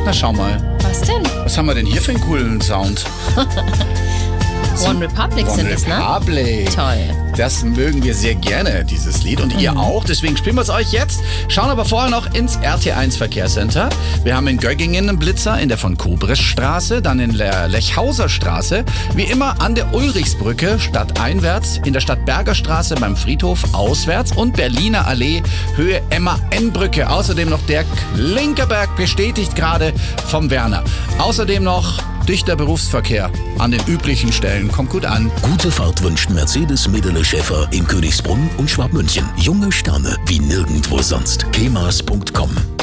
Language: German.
Na, schau mal. Was denn? Was haben wir denn hier für einen coolen Sound? One Republic sind es, ne? Republic. Toll. Das mögen wir sehr gerne, dieses Lied. Und ihr auch. Deswegen spielen wir es euch jetzt. Schauen aber vorher noch ins RT1 Verkehrscenter. Wir haben in Göggingen einen Blitzer in der von Kobres-Straße, dann in der Lechhauser Straße. Wie immer an der Ulrichsbrücke stadteinwärts, in der Stadtberger Straße beim Friedhof auswärts und Berliner Allee Höhe Emma-N-Brücke. Außerdem noch der Klinkerberg bestätigt gerade vom Werner. Außerdem noch dichter Berufsverkehr an den üblichen Stellen. Kommt gut an. Gute Fahrt wünscht Mercedes Medele Schäfer in Königsbrunn und Schwabmünchen. Junge Sterne wie nirgendwo sonst. kemas.com